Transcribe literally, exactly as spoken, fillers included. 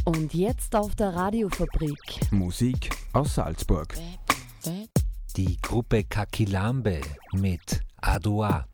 Und jetzt auf der Radiofabrik. Musik aus Salzburg. Die Gruppe Kakilambe mit Adoua.